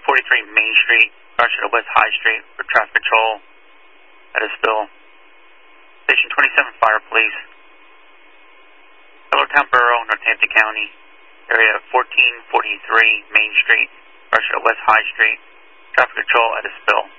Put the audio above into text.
1443 Main Street, Garcia West High Street for traffic control at a spill. Station 27 Fire Police. Yellowtown Borough, Northampton County, area 1443 Main Street, Garcia West High Street, traffic control at a spill.